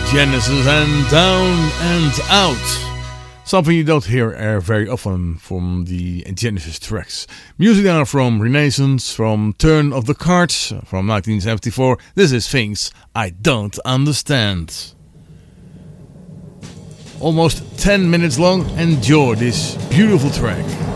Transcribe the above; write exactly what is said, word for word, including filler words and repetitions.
Genesis and Down and Out. Something you don't hear uh, very often from the Genesis tracks. Music now from Renaissance, from Turn of the Cards, from nineteen seventy-four. This is Things I Don't Understand. Almost ten minutes long. Enjoy this beautiful track.